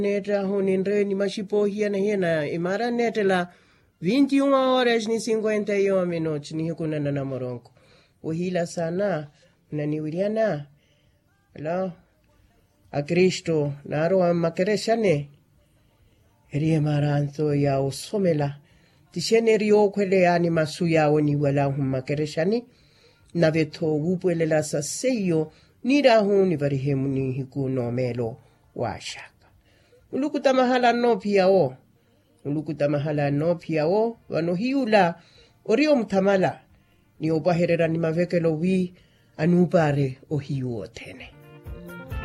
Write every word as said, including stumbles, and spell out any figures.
Neta huninre ni mashipo hiena hiena imara netela vinte e uma horas ni cinquenta e uma minutos ni hikuna na morongo. Uhila sana na niwiliana. Ala a Cristo naro a makereshane. Rie maranto ya osomela. Tishene rio kwele ani masuya oni wala hum makereshani. Na veto upwele la sa seyo nira huni varihemu ni hikuno melo washaka. Ulukuta mahala no pia o. Ulukuta mahala no pia o. Wano hiula orio mtamala. Ni obaherera ni mavekelo wi anupare o hiu o tene.